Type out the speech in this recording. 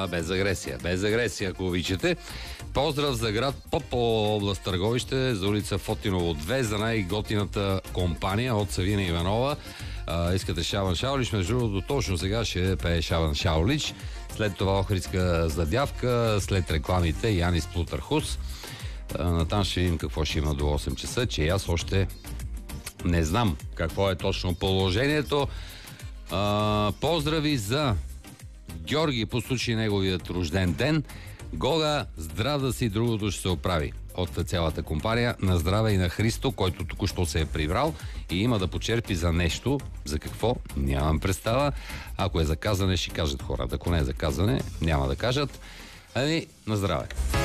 Без агресия. Без агресия, ако обичате. Поздрав за град Попово, област Търговище, за улица Фотиново 2, за най-готината компания от Савина Иванова. Искате Шабан Шаулич, между другото точно сега ще пее Шабан Шаулич. След това Охридска задявка, след рекламите Янис Плутърхус. Натам ще видим какво ще има до 8 часа, че аз още не знам какво е точно положението. Поздрави за Георги по случай неговият рожден ден. Гога, здрав да си, другото ще се оправи. От цялата компания, на здраве и на Христо, който току-що се е прибрал и има да почерпи за нещо. За какво? Нямам представа. Ако е за казане, ще кажат хората. Ако не е за казане, няма да кажат. На здраве!